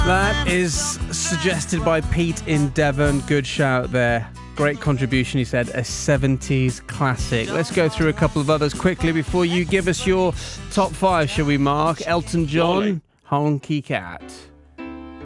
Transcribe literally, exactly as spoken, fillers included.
That is suggested by Pete in Devon. Good shout there. Great contribution, he said. A seventies classic. Let's go through a couple of others quickly before you give us your top five, shall we, Mark? Elton John, Honky Cat.